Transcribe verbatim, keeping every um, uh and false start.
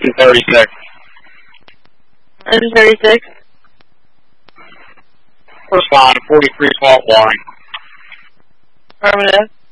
Engine thirty-six. Engine thirty-six. First line, forty-three fault line. Affirmative.